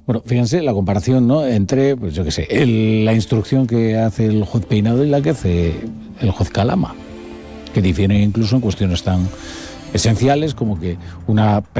Bueno, fíjense la comparación, ¿no?, entre, pues yo qué sé, la instrucción que hace el juez Peinado y la que hace el juez Calama, que difieren incluso en cuestiones tan esenciales como que una